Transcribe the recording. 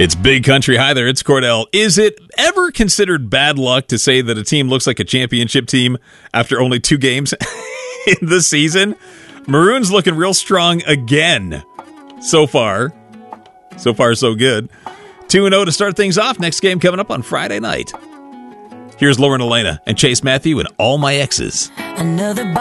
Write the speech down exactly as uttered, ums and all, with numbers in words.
It's Big Country. Hi there, it's Cordell. Is it ever considered bad luck to say that a team looks like a championship team after only two games in the season? Maroons looking real strong again so far. So far, so good. two and oh to start things off. Next game coming up on Friday night. Here's Lauren Elena and Chase Matthew and All My Exes. Another